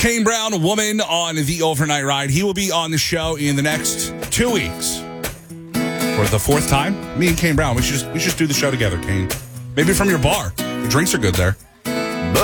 Kane Brown, a woman on the overnight ride. He will be on the show in the next 2 weeks. For the fourth time, me and Kane Brown, we should just do the show together, Kane. Maybe from your bar. The drinks are good there.